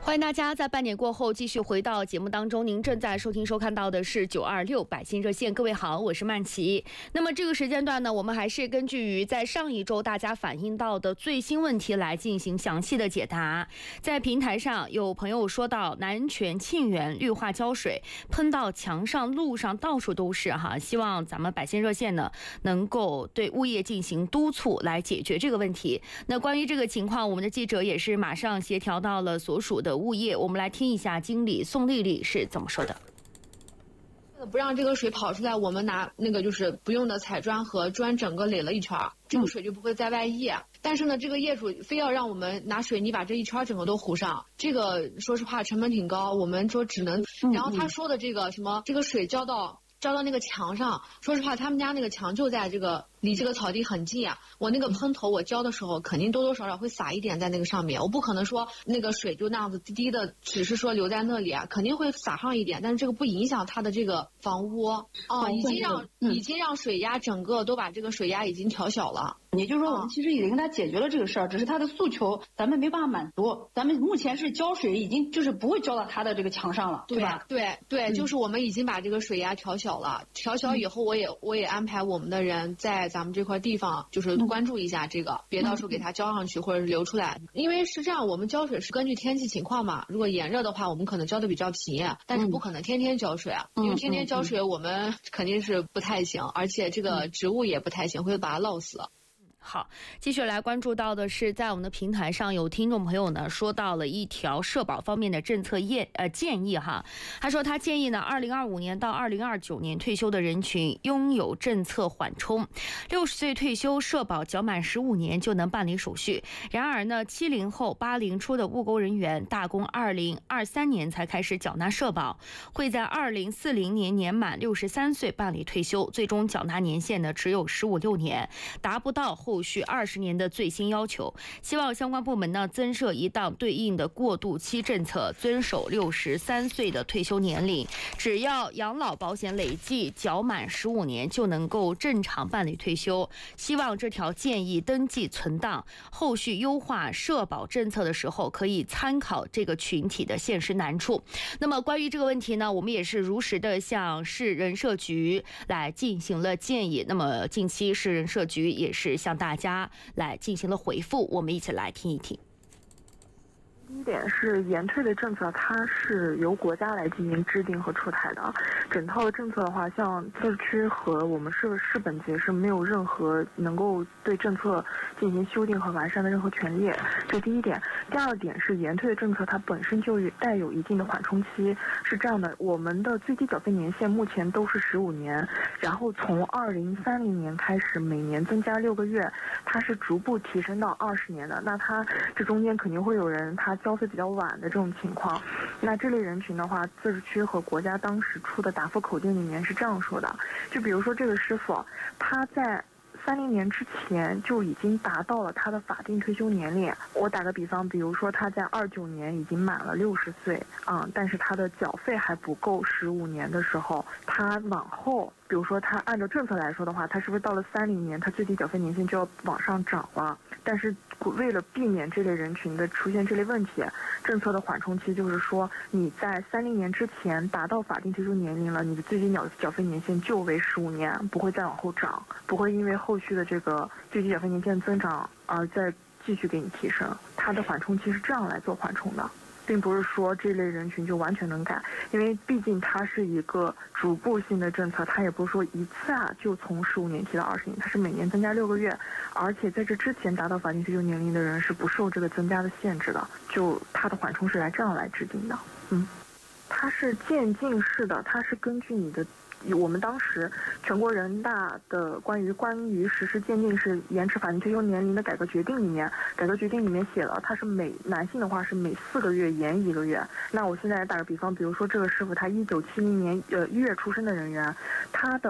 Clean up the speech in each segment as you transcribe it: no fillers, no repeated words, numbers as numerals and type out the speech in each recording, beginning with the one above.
欢迎大家在半点过后继续回到节目当中，您正在收听收看到的是926百姓热线。各位好，我是曼琪。那么这个时间段呢，我们还是根据于在上一周大家反映到的最新问题来进行详细的解答。在平台上有朋友说到南泉沁园绿化浇水喷到墙上路上到处都是哈，希望咱们百姓热线呢能够对物业进行督促来解决这个问题。那关于这个情况，我们的记者也是马上协调到了所属的物业，我们来听一下经理宋丽丽是怎么说的。 不让这个水跑出来，我们拿那个就是不用的彩砖和砖整个垒了一圈，这个水就不会在外溢。但是呢，这个业主非要让我们拿水泥把这一圈整个都糊上，这个说实话成本挺高，我们说只能。然后他说的这个什么，这个水浇到那个墙上，说实话他们家那个墙就在这个离这个草地很近啊，我那个喷头我浇的时候肯定多多少少会洒一点在那个上面，我不可能说那个水就那样子滴滴的只是说留在那里啊，肯定会洒上一点，但是这个不影响它的这个房屋已经让水压整个都把这个水压已经调小了。 也就是说我们其实已经跟他解决了这个事儿，只是他的诉求咱们没办法满足，咱们目前是浇水已经就是不会浇到他的这个墙上了，对吧？ 对，就是我们已经把这个水压调小了，调小以后我也安排我们的人在咱们这块地方就是关注一下这个，别到时候给它浇上去或者是流出来。因为是这样，我们浇水是根据天气情况嘛，如果炎热的话我们可能浇的比较频，但是不可能天天浇水啊，因为天天浇水我们肯定是不太行，而且这个植物也不太行，会把它涝死。 好，继续来关注到的是，在我们的平台上有听众朋友呢说到了一条社保方面的政策建议哈。他说他建议呢，2025年到2029年退休的人群拥有政策缓冲，60岁退休社保缴满15年就能办理手续。然而呢，70后、80初的务工人员大工2023年才开始缴纳社保，会在2040年年满63岁办理退休，最终缴纳年限呢只有15、16年，达不到后续20年的最新要求。希望相关部门呢增设一档对应的过渡期政策，遵守63岁的退休年龄，只要养老保险累计缴满15年就能够正常办理退休。希望这条建议登记存档，后续优化社保政策的时候可以参考这个群体的现实难处。那么关于这个问题呢，我们也是如实的向市人社局来进行了建议。那么近期市人社局也是向大家来进行了回复，我们一起来听一听。 第一点是延退的政策，它是由国家来进行制定和出台的。整套的政策的话，像自治区和我们市本级是没有任何能够对政策进行修订和完善的任何权利，这第一点。第二点是延退的政策，它本身就带有一定的缓冲期。是这样的，我们的最低缴费年限目前都是15年，然后从2030年开始每年增加6个月，它是逐步提升到20年的。那它这中间肯定会有人他交费比较晚的这种情况，那这类人群的话，自治区和国家当时出的答复口径里面是这样说的，就比如说这个师傅他在30年之前就已经达到了他的法定退休年龄。我打个比方，比如说他在29年已经满了60岁但是他的缴费还不够15年的时候，他往后比如说他按照政策来说的话，他是不是到了30年他最低缴费年限就要往上涨了？但是为了避免这类人群的出现这类问题，政策的缓冲期就是说你在30年之前达到法定退休年龄了，你的最低缴费年限就为15年，不会再往后涨，不会因为后续的这个最低缴费年限增长而再继续给你提升。它的缓冲期是这样来做缓冲的，并不是说这类人群就完全能改，因为毕竟它是一个逐步性的政策，它也不是说一次就从15年提到20年，它是每年增加6个月，而且在这之前达到法定退休年龄的人是不受这个增加的限制的，就它的缓冲是这样来制定的。它是渐进式的，它是根据你的我们当时全国人大的关于实施渐进式延迟法定退休年龄的改革决定里面写了，它是男性的话是每4个月延1个月。那我现在打个比方，比如说这个师傅他1970年1月出生的人员，他的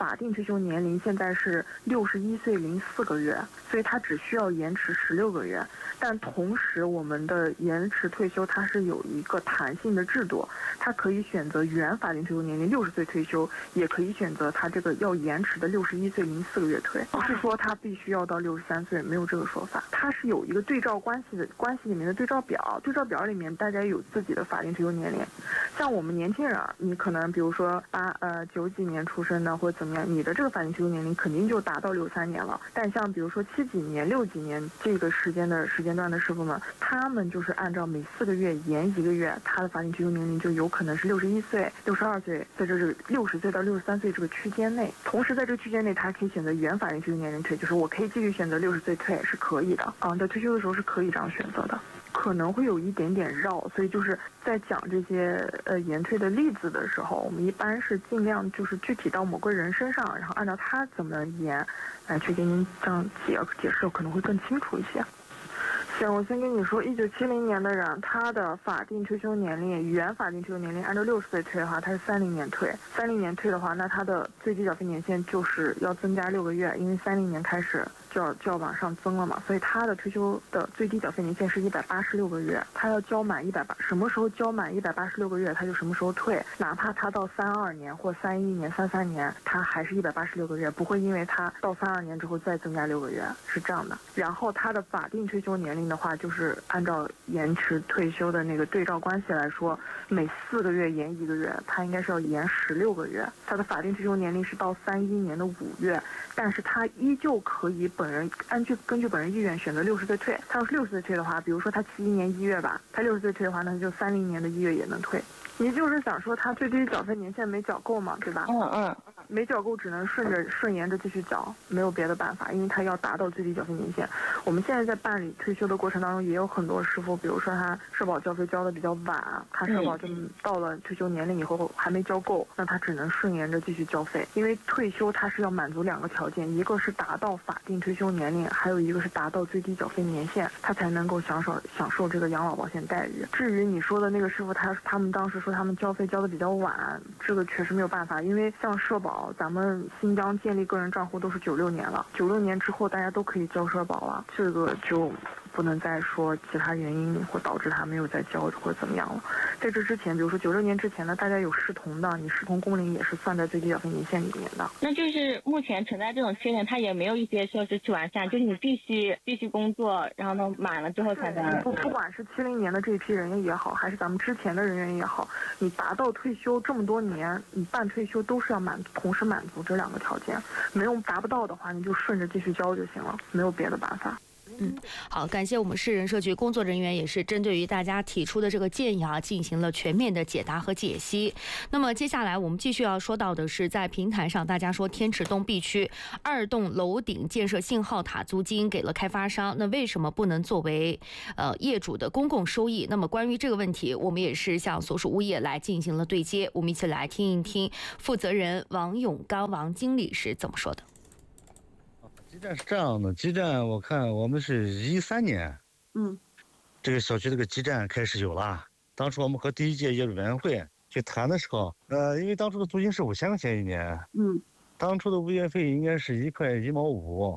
法定退休年龄现在是61岁04个月，所以它只需要延迟16个月。但同时，我们的延迟退休它是有一个弹性的制度，它可以选择原法定退休年龄60岁退休，也可以选择它这个要延迟的61岁04个月退，不是说它必须要到63岁，没有这个说法。它是有一个对照关系里面的对照表，对照表里面大家有自己的法定退休年龄。像我们年轻人啊，你可能比如说90几年出生的或者怎么样，你的这个法定退休年龄肯定就达到63年了。但像比如说70几年、60几年这个时间段的师傅们，他们就是按照每4个月延1个月，他的法定退休年龄就有可能是61岁、62岁，在这是60岁到63岁这个区间内。同时在这个区间内，他还可以选择原法定退休年龄退，就是我可以继续选择60岁退，是可以的啊。在退休的时候是可以这样选择的。可能会有一点点绕，所以就是在讲这些延退的例子的时候，我们一般是尽量就是具体到某个人身上，然后按照他怎么延来去给您这样解释，可能会更清楚一些。行，我先跟你说，1970年的人，他的法定退休年龄，原法定退休年龄按照60岁退的话，他是30年退。30年退的话，那他的最低缴费年限就是要增加6个月，因为30年开始就要往上增了嘛，所以他的退休的最低缴费年限是186个月，他要交满什么时候交满186个月，他就什么时候退，哪怕他到32年或31年、33年，他还是186个月，不会因为他到32年之后再增加6个月，是这样的。然后他的法定退休年龄的话，就是按照延迟退休的那个对照关系来说，每4个月延1个月，他应该是要延16个月。他的法定退休年龄是到31年的5月，但是他依旧可以根据本人意愿选择60岁退。他要是60岁退的话，比如说他71年1月吧，他60岁退的话，那就30年的1月也能退。你就是想说他最低缴费年限没缴够嘛，对吧？没缴够只能顺延着继续缴，没有别的办法，因为他要达到最低缴费年限。我们现在在办理退休的过程当中，也有很多师傅，比如说他社保交费交的比较晚，他社保就到了退休年龄以后还没交够，那他只能顺延着继续交费。因为退休他是要满足2个条件，一个是达到法定退休年龄，还有一个是达到最低缴费年限，他才能够享受这个养老保险待遇。至于你说的那个师傅，他们当时说他们交费交的比较晚，这个确实没有办法，因为像社保，咱们新疆建立个人账户都是96年了，96年之后大家都可以交社保了，这个就不能再说其他原因或导致他没有再交或者怎么样了。在这之前，比如说96年之前呢，大家有视同的，你视同工龄也是算在最低缴费年限里面的。 那就是目前存在这种缺陷，它也没有一些措施去完善，就是你必须工作，然后呢满了之后才能。 不管是70年的这一批人员也好，还是咱们之前的人员也好，你达到退休这么多年，你办退休都是要同时满足这2个条件，达不到的话，你就顺着继续交就行了，没有别的办法。 好，感谢我们市人社局工作人员也是针对于大家提出的这个建议进行了全面的解答和解析。那么接下来我们继续要说到的是，在平台上大家说天池东 B 区2栋楼顶建设信号塔租金给了开发商，那为什么不能作为业主的公共收益？那么关于这个问题，我们也是向所属物业来进行了对接，我们一起来听一听负责人王永刚王经理是怎么说的。 基站是这样的，基站我看我们是13年，这个小区这个基站开始有了。当初我们和第一届业主委员会去谈的时候，因为当初的租金是5000块钱一年，当初的物业费应该是1块1毛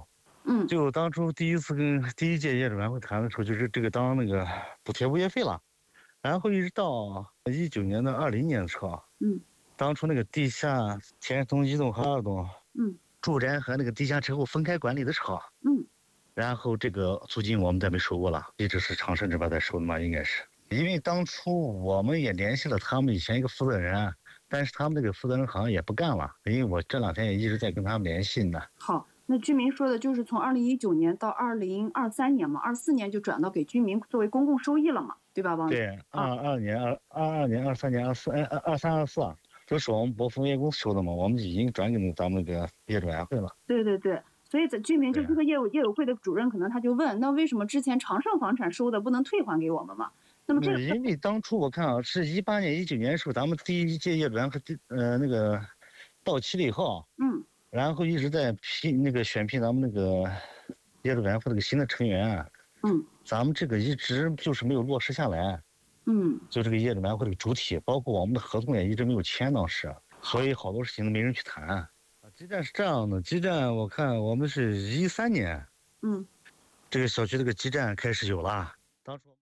5，就当初第一次跟第一届业主委员会谈的时候，就是这个当那个补贴物业费了，然后一直到19年的20年的时候，当初那个地下天池东1栋和2栋，住宅和那个地下车库分开管理的时候，然后这个租金我们再没收过了，一直是长盛这边在收的嘛，应该是。因为当初我们也联系了他们以前一个负责人，但是他们那个负责人好像也不干了，因为我这2天也一直在跟他们联系呢。 好，那居民说的就是从2019年到2023年嘛，24年就转到给居民作为公共收益了嘛，对吧，王？ 对，22年、23年、23、24。这是我们博富物业公司收的嘛，我们已经转给咱们那个业主委员会了。 对，所以居民就这个业委会的主任可能他就问，那为什么之前长盛房产收的不能退还给我们嘛？那么这个因为当初我看是18年、19年的时候，咱们第一届业主委员会那个到期了以后，然后一直在选聘咱们那个业主委员会那个新的成员，咱们这个一直就是没有落实下来。就这个业主委员会的主体，包括我们的合同也一直没有签，当时，所以好多事情都没人去谈。 基站是这样的，基站我看我们是13年，这个小区这个基站开始有了，当初。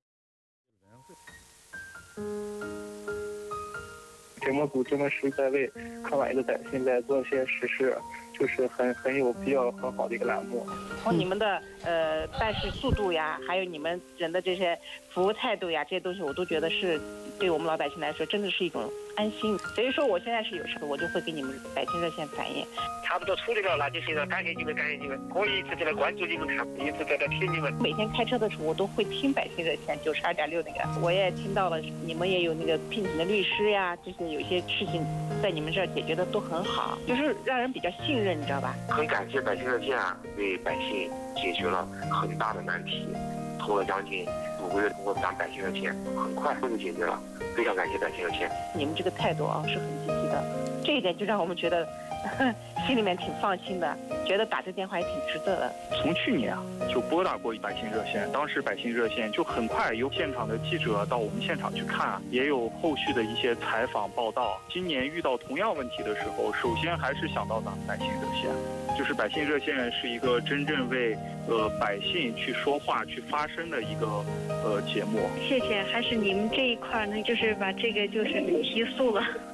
节目组真的是在为抗癌的百姓在做些实事，就是很有必要很好的一个栏目。 从你们的办事速度呀，还有你们人的这些服务态度呀，这些东西我都觉得是对我们老百姓来说真的是一种安心。所以说我现在是有事我就会给你们百姓热线反映。 差不多处理了，那就行了，感谢你们，感谢你们，我一直在那关注你们看，一直在那听你们。 每天开车的时候我都会听百姓热线92.6那个，我也听到了你们也有那个聘请的律师呀，这些有些事情在你们这儿解决的都很好，就是让人比较信任，你知道吧？ 很感谢百姓热线啊，为百姓解决了很大的难题，拖了将近5个月，通过咱百姓热线很快就解决了，非常感谢百姓热线。 你们这个态度啊是很积极的，这一点就让我们觉得心里面挺放心的，觉得打这电话也挺值得的。 从去年就拨打过百姓热线，当时百姓热线就很快有现场的记者到我们现场去看，也有后续的一些采访报道。今年遇到同样问题的时候，首先还是想到咱们百姓热线，就是百姓热线是一个真正为百姓去说话、去发声的一个节目。 谢谢，还是你们这一块呢，就是把这个就是提速了。